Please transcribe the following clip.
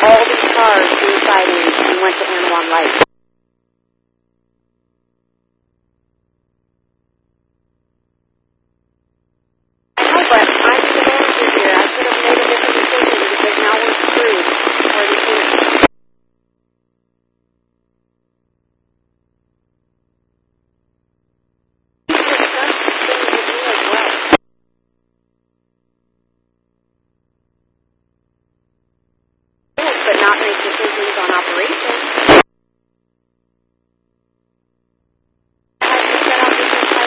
all these cars inside we went to Anawan Light.